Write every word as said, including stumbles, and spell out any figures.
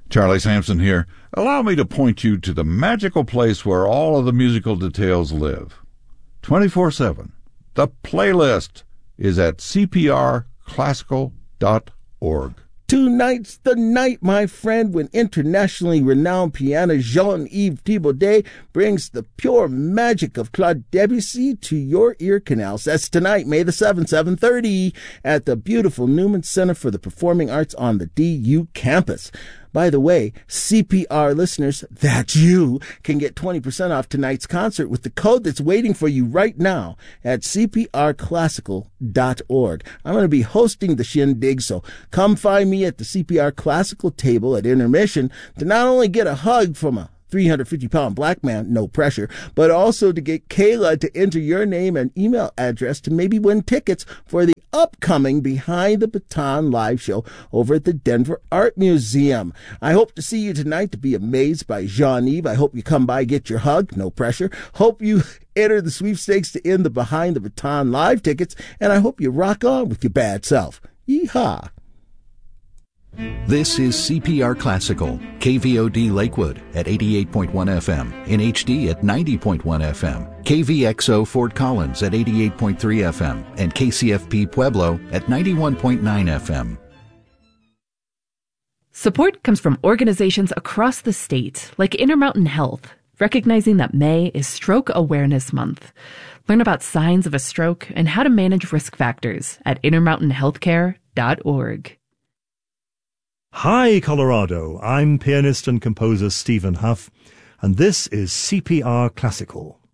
Charlie Sampson here. Allow me to point you to the magical place where all of the musical details live. twenty-four seven. The playlist is at c p r classical dot org. Tonight's the night, my friend, when internationally renowned pianist Jean-Yves Thibaudet brings the pure magic of Claude Debussy to your ear canals. That's tonight, May the seventh, seven thirty, at the beautiful Newman Center for the Performing Arts on the D U campus. By the way, C P R listeners, that's you, can get twenty percent off tonight's concert with the code that's waiting for you right now at c p r classical dot org. I'm going to be hosting the shindig, so come find me at the C P R Classical table at intermission to not only get a hug from a three hundred fifty pound black man, no pressure, but also to get Kayla to enter your name and email address to maybe win tickets for the upcoming Behind the Baton live show over at the Denver Art Museum. I hope to see you tonight to be amazed by Jean-Yves. I hope you come by, get your hug, no pressure. Hope you enter the sweepstakes to end the Behind the Baton live tickets, and I hope you rock on with your bad self. Yeehaw! This is C P R Classical, K V O D Lakewood at eighty-eight point one F M, in H D at ninety point one F M, K V X O Fort Collins at eighty-eight point three F M, and K C F P Pueblo at ninety-one point nine F M. Support comes from organizations across the state, like Intermountain Health, recognizing that May is Stroke Awareness Month. Learn about signs of a stroke and how to manage risk factors at intermountain healthcare dot org. Hi, Colorado. I'm pianist and composer Stephen Huff, and this is C P R Classical.